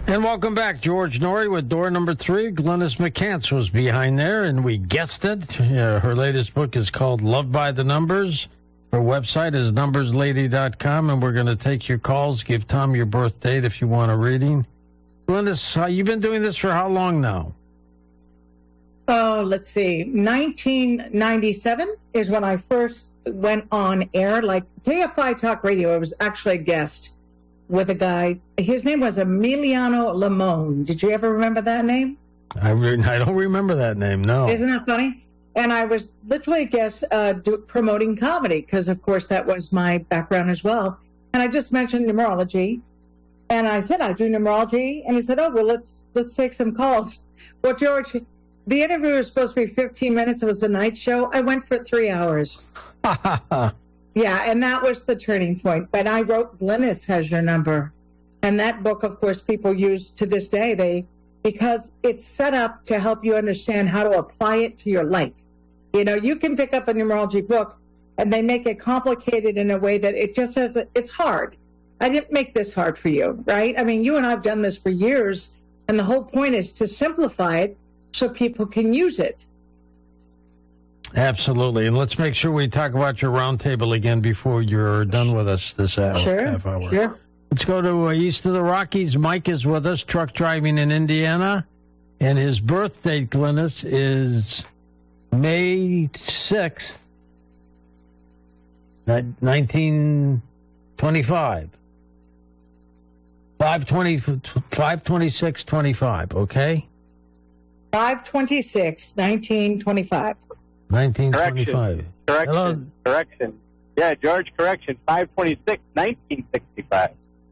And welcome back. George Noory with door number 3. Glynis McCants was behind there, and we guessed it. Her latest book is called Love by the Numbers. Her website is numberslady.com, and we're going to take your calls. Give Tom your birth date if you want a reading. Glynis, you've been doing this for how long now? Oh, let's see. 1997 is when I first went on air, like KFI Talk Radio. I was actually a guest with a guy. His name was Emiliano Limon. Did you ever remember that name? I don't remember that name, no. Isn't that funny? And I was literally a guest promoting comedy because, of course, that was my background as well. And I just mentioned numerology. And I said, I do numerology. And he said, oh, well, let's take some calls. Well, George, the interview was supposed to be 15 minutes. It was a night show. I went for 3 hours. Yeah, and that was the turning point. But I wrote Glynis Has Your Number. And that book, of course, people use to this day. Because it's set up to help you understand how to apply it to your life. You know, you can pick up a numerology book, and they make it complicated in a way that it just has it's hard. I didn't make this hard for you, right? I mean, you and I have done this for years, and the whole point is to simplify it so people can use it. Absolutely. And let's make sure we talk about your roundtable again before you're done with us this half hour. Sure. Let's go to east of the Rockies. Mike is with us, truck driving in Indiana. And his birth date, Glynis, is May 6th, 1925. 5/26/25, okay? 5/26/1925. 1925. Correction. Yeah, George, correction. 5/26/1965.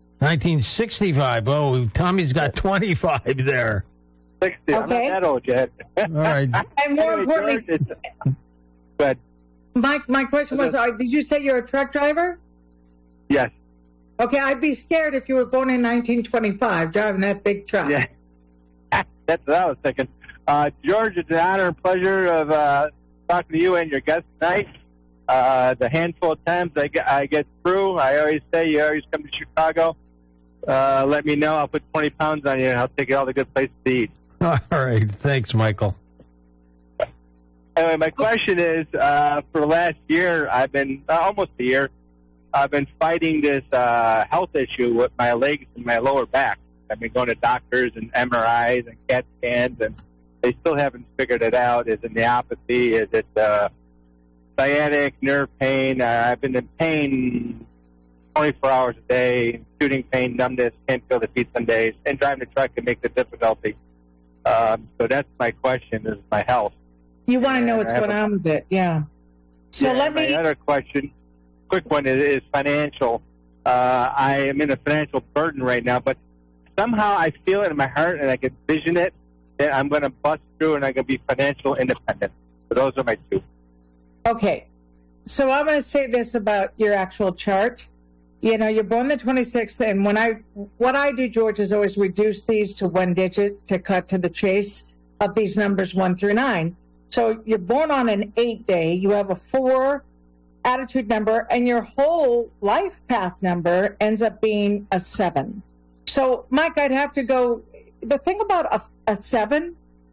1965. Oh, Tommy's got 25 there. 60. I'm not that old yet. All right. And more importantly, but my question was, did you say you're a truck driver? Yes. Okay, I'd be scared if you were born in 1925 driving that big truck. Yeah. That's what I was thinking. George, it's an honor and pleasure of talking to you and your guest tonight. The handful of times I get through, I always say you always come to Chicago. Let me know. I'll put 20 pounds on you, and I'll take you all the good places to eat. All right. Thanks, Michael. Anyway, my question is, for the last year, almost a year, I've been fighting this health issue with my legs and my lower back. I've been going to doctors and MRIs and CAT scans, and they still haven't figured it out. Is it neuropathy? Is it sciatic nerve pain? I've been in pain 24 hours a day, shooting pain, numbness, can't feel the feet some days, and driving the truck can make the difficulty. So that's my question, is my health. You want to know what's going on with it, yeah. So my other question, quick one, is financial. I am in a financial burden right now, but somehow I feel it in my heart, and I can vision it, that I'm going to bust through and I'm going to be financial independent. So those are my two. Okay. So I'm going to say this about your actual chart. You know, you're born the 26th, and what I do, George, is always reduce these to one digit to cut to the chase of these numbers 1 through 9. So you're born on an 8 day, you have a 4 attitude number, and your whole life path number ends up being a 7. So, Mike, I'd have to go, the thing about a 7,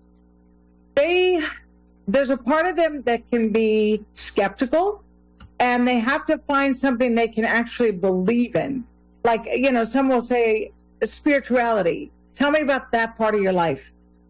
there's a part of them that can be skeptical, and they have to find something they can actually believe in. Like, you know, some will say spirituality. Tell me about that part of your life.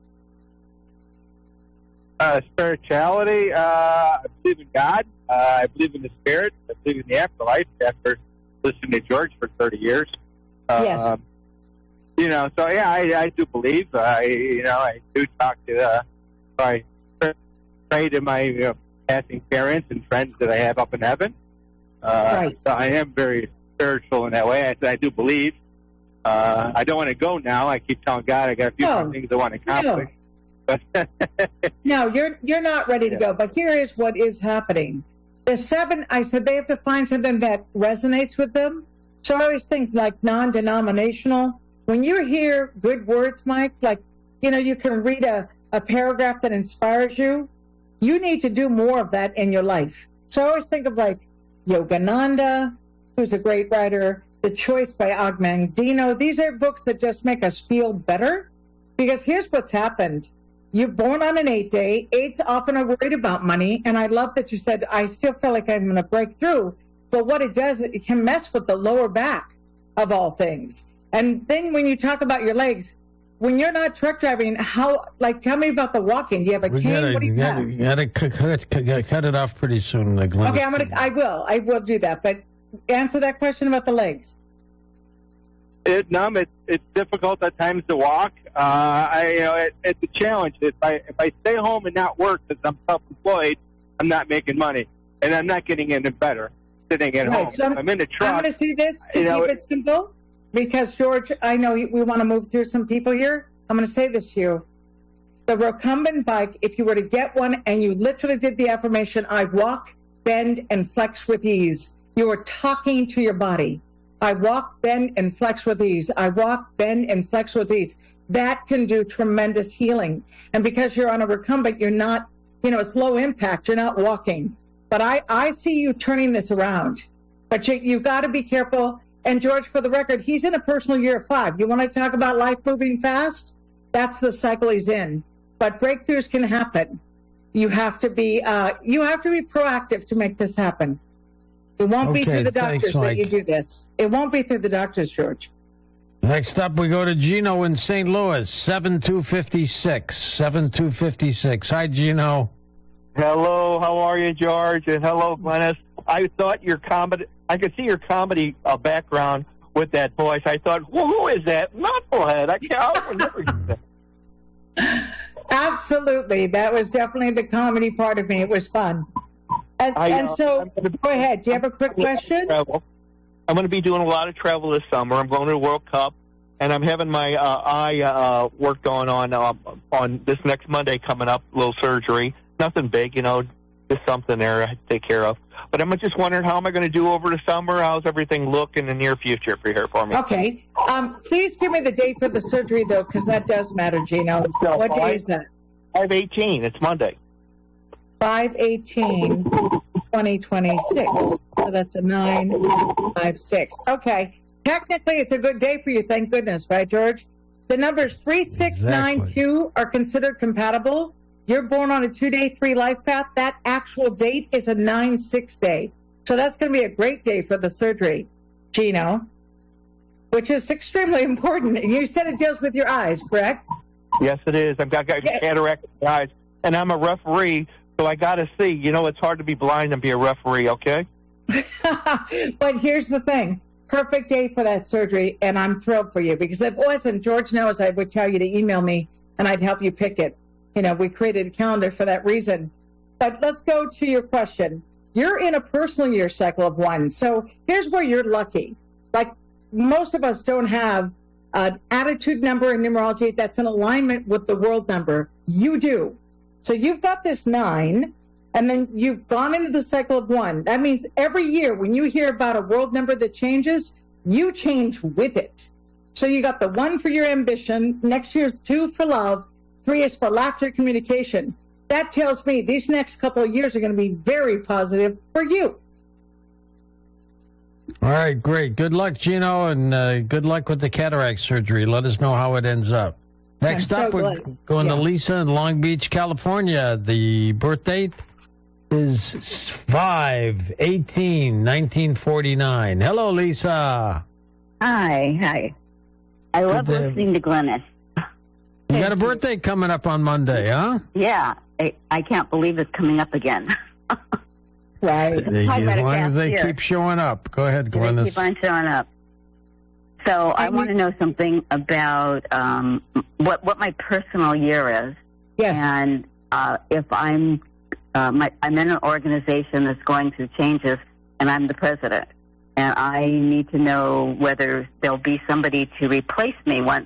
Spirituality, I believe in God. I believe in the spirit. I believe in the afterlife after listening to George for 30 years. Yes. You know, so yeah, I do believe. I do talk to, I pray to my passing parents and friends that I have up in heaven. Right. So I am very spiritual in that way. I do believe. I don't want to go now. I keep telling God I got a few more things I want to accomplish. No, you're not ready to go. But here is what is happening. The 7, I said they have to find something that resonates with them. So I always think like non-denominational. When you hear good words, Mike, like, you know, you can read a paragraph that inspires you. You need to do more of that in your life. So I always think of like Yogananda, who's a great writer, The Choice by Og Mandino. These are books that just make us feel better, because here's what's happened. You're born on an 8-day. 8s often are worried about money, and I love that you said, I still feel like I'm going to break through. But what it does, it can mess with the lower back of all things. And then when you talk about your legs, when you're not truck driving, tell me about the walking. Do you have a cane? What do you have? You got to cut it off pretty soon. Okay, I will do that. But answer that question about the legs. It's difficult at times to walk. It's a challenge. If I stay home and not work because I'm self-employed, I'm not making money, and I'm not getting any better sitting at home. So I'm in the truck. I'm going to see this to keep it simple, because George, I know we want to move through some people here. I'm going to say this to you: the recumbent bike. If you were to get one and you literally did the affirmation, "I walk, bend, and flex with ease," you are talking to your body. I walk, bend, and flex with ease. I walk, bend, and flex with ease. That can do tremendous healing. And because you're on a recumbent, you're not, it's low impact. You're not walking. But I see you turning this around. But you've got to be careful. And George, for the record, he's in a personal year of 5. You want to talk about life moving fast? That's the cycle he's in. But breakthroughs can happen. You have to be proactive to make this happen. It won't be through the doctors that you do this. It won't be through the doctors, George. Next up, we go to Gino in St. Louis, 7256. Hi, Gino. Hello, how are you, George? And hello, Glennis. I thought I could see your comedy background with that voice. I thought, who is that knucklehead? I would never get that. Absolutely. That was definitely the comedy part of me. It was fun. So, go ahead. Do you have a quick question? I'm going to be doing a lot of travel this summer. I'm going to the World Cup, and I'm having my eye work going on this next Monday coming up, a little surgery. Nothing big, just something there I have to take care of. But I'm just wondering, how am I going to do over the summer? How's everything look in the near future for me? Okay. Please give me the date for the surgery, though, because that does matter, Gino. What day is that? 5/18. It's Monday. 5/18/2026. So that's a 956. Okay. Technically, it's a good day for you. Thank goodness, right, George? The numbers 3, 6, 9, 2 are considered compatible. You're born on a 2-day 3 life path. That actual date is a 9/6 day. So that's going to be a great day for the surgery, Gino, which is extremely important. And you said it deals with your eyes, correct? Yes, it is. I've got cataract in my eyes, and I'm a referee. So I got to see, it's hard to be blind and be a referee, okay? But here's the thing. Perfect day for that surgery, and I'm thrilled for you. Because if it wasn't, George knows I would tell you to email me, and I'd help you pick it. We created a calendar for that reason. But let's go to your question. You're in a personal year cycle of 1. So here's where you're lucky. Like most of us don't have an attitude number in numerology that's in alignment with the world number. You do. So you've got this 9, and then you've gone into the cycle of 1. That means every year when you hear about a world number that changes, you change with it. So you got the 1 for your ambition, next year's 2 for love, 3 is for laughter, communication. That tells me these next couple of years are going to be very positive for you. All right, great. Good luck, Gino, and good luck with the cataract surgery. Let us know how it ends up. Next up, we're going to Lisa in Long Beach, California. The birth date is 5/18/1949. Hello, Lisa. Hi. I love listening to Glennis. You got a birthday coming up on Monday, huh? Yeah. I can't believe it's coming up again. Right. As long as they keep showing up. Go ahead, Glennis. They keep on showing up. So I want to know something about what my personal year is. Yes. And if I'm in an organization that's going through changes, and I'm the president, and I need to know whether there'll be somebody to replace me once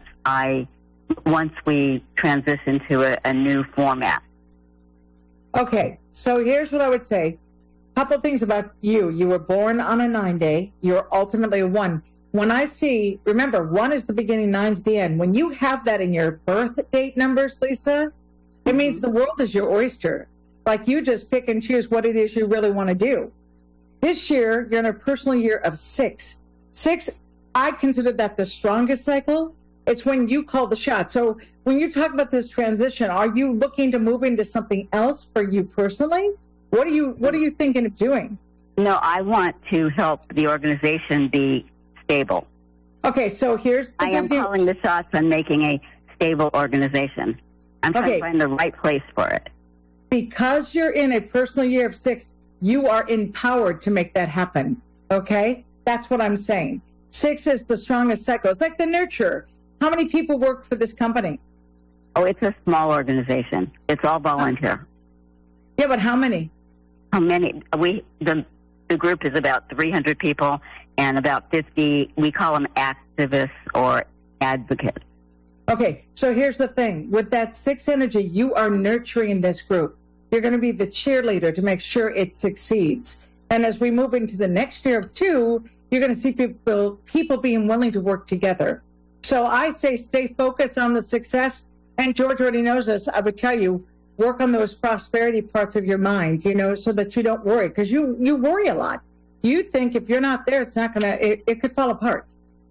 we transition to a new format. Okay. So here's what I would say. A couple things about you. You were born on a 9-day. You're ultimately a 1. When I see, remember, 1 is the beginning, 9's the end. When you have that in your birth date numbers, Lisa, it means the world is your oyster. Like you just pick and choose what it is you really want to do. This year, you're in a personal year of 6. 6 I consider that the strongest cycle. It's when you call the shot. So when you talk about this transition, are you looking to move into something else for you personally? What are you thinking of doing? No, I want to help the organization be stable. Okay, so here's the I am calling the shots on making a stable organization. I'm trying to find the right place for it. Because you're in a personal year of 6, you are empowered to make that happen. Okay? That's what I'm saying. 6 is the strongest cycle. It's like the nurturer. How many people work for this company? Oh, it's a small organization. It's all volunteer. Yeah, but how many? How many? The group is about 300 people, and about 50, we call them activists or advocates. Okay, so here's the thing. With that 6 energy, you are nurturing this group. You're going to be the cheerleader to make sure it succeeds. And as we move into the next year of 2, you're going to see people being willing to work together. So I say stay focused on the success. And George already knows this. I would tell you, work on those prosperity parts of your mind, so that you don't worry. Because you worry a lot. You think if you're not there, it's not going to, it could fall apart.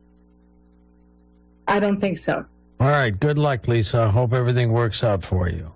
I don't think so. All right. Good luck, Lisa. I hope everything works out for you.